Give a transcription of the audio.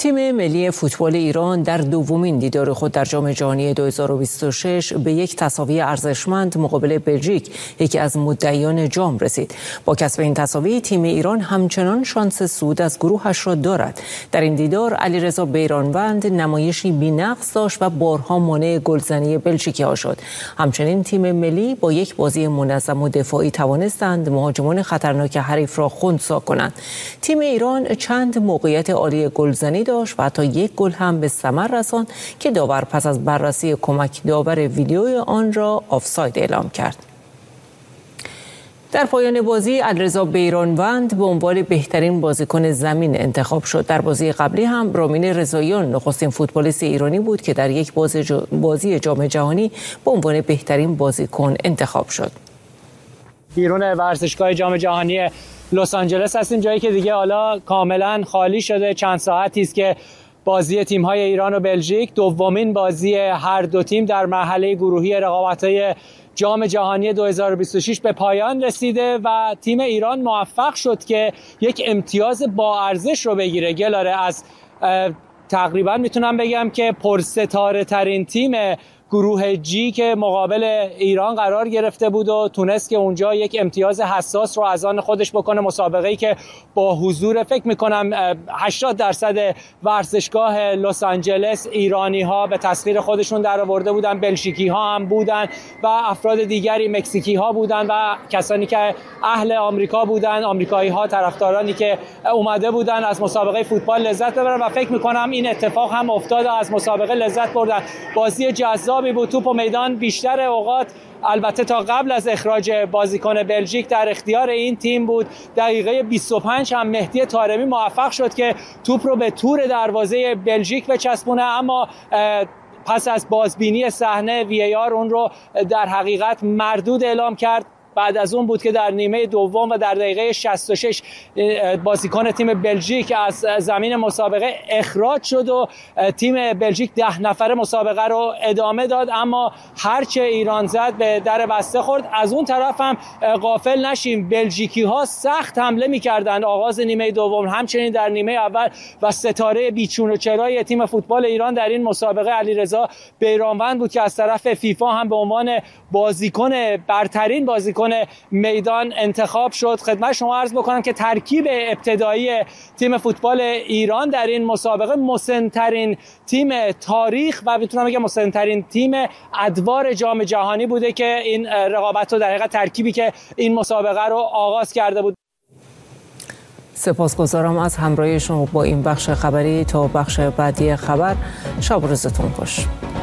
تیم ملی فوتبال ایران در دومین دیدار خود در جام جهانی 2026 به یک تساوی ارزشمند مقابل بلژیک، یکی از مدعیان جام، رسید. با کسب این تساوی تیم ایران همچنان شانس صعود از گروهش را دارد. در این دیدار علیرضا بیرانوند نمایشی بی‌نقص داشت و بارها مانع گلزنی بلژیکی‌ها شد. همچنین تیم ملی با یک بازی منظم و دفاعی توانستند مهاجمان خطرناک حریف را خنثی کنند. تیم ایران چند موقعیت عالی گلزنی داشت و حتی یک گل هم به ثمر رساند که داور پس از بررسی کمک داور ویدیوی آن را آفساید اعلام کرد. در پایان بازی علیرضا بیرانوند به عنوان بهترین بازیکن زمین انتخاب شد. در بازی قبلی هم رامین رضاییان نخستین فوتبالیست ایرانی بود که در یک بازی جام جهانی به عنوان بهترین بازیکن انتخاب شد. بیرون ورزشگاه جام جهانی لس آنجلس هستیم، جایی که دیگه حالا کاملا خالی شده. چند ساعتی است که بازی تیم‌های ایران و بلژیک، دومین بازی هر دو تیم در مرحله گروهی رقابت‌های جام جهانی 2026 به پایان رسیده و تیم ایران موفق شد که یک امتیاز با ارزش رو بگیره. گلاره از تقریبا میتونم بگم که پرستاره ترین تیم گروه جی که مقابل ایران قرار گرفته بود و تونست که اونجا یک امتیاز حساس رو از آن خودش بکنه. مسابقه‌ای که با حضور فکر می‌کنم 80% ورزشگاه لس آنجلس ایرانی‌ها به تسخیر خودشون درآورده بودن، بلژیکی‌ها هم بودن و افراد دیگری، مکزیکی‌ها بودن و کسانی که اهل آمریکا بودن، آمریکایی‌ها، طرفدارانی که اومده بودن از مسابقه فوتبال لذت ببرن و فکر می‌کنم این اتفاق هم افتاد، از مسابقه لذت بردن. بازی جذاب بود. توپ و میدان بیشتر اوقات البته تا قبل از اخراج بازیکن بلژیک در اختیار این تیم بود. دقیقه 25 هم مهدی طارمی موفق شد که توپ رو به تور دروازه بلژیک بچسبونه، اما پس از بازبینی صحنه VAR اون رو در حقیقت مردود اعلام کرد. بعد از اون بود که در نیمه دوم و در دقیقه 66 بازیکن تیم بلژیک از زمین مسابقه اخراج شد و تیم بلژیک 10 نفره مسابقه رو ادامه داد، اما هرچه ایران زد به در بسته خورد. از اون طرف هم غافل نشیم، بلژیکی ها سخت حمله می‌کردند آغاز نیمه دوم، همچنین در نیمه اول، و ستاره بیچون و چرای تیم فوتبال ایران در این مسابقه علیرضا بیرانوند بود که از طرف فیفا هم به عنوان برترین بازیکن میدان انتخاب شد. خدمت شما عرض بکنم که ترکیب ابتدایی تیم فوتبال ایران در این مسابقه مسن‌ترین تیم تاریخ و میتونم بگم مسن‌ترین تیم ادوار جام جهانی بوده که این رقابت رو در حقیقت ترکیبی که این مسابقه رو آغاز کرده بود. سپاسگزارم از همراهی شما با این بخش خبری. تا بخش بعدی خبر، شب و روزتون خوش.